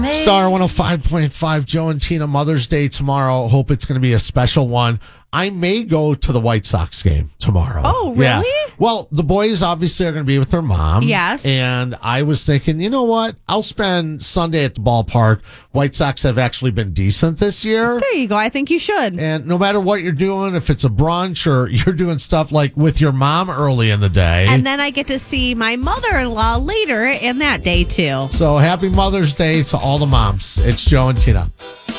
Star 105.5, Joe and Tina, Mother's Day tomorrow. Hope it's going to be a special one. I may go to the White Sox game tomorrow. Oh, really? Yeah. Well, the boys obviously are going to be with their mom. Yes. And I was thinking, you know what? I'll spend Sunday at the ballpark. White Sox have actually been decent this year. There you go. I think you should. And no matter what you're doing, if it's a brunch or you're doing stuff like with your mom early in the day. And then I get to see my mother-in-law later in that day, too. So happy Mother's Day to all the moms. It's Joe and Tina.